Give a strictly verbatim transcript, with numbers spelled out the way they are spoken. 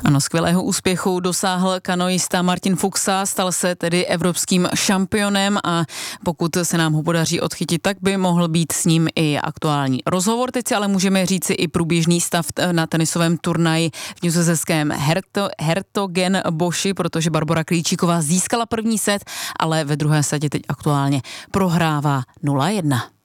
Ano, skvělého úspěchu dosáhl kanoista Martin Fuxa, stal se tedy evropským šampionem a pokud se nám ho podaří odchytit, tak by mohl být s ním i aktuální rozhovor. Teď si ale můžeme říci i průběžný stav na tenisovém turnaji v nizozemském Herto, Hertogenboši, protože Barbora Krejčíková získala první set, ale ve druhé setě teď aktuálně prohrává nula jedna.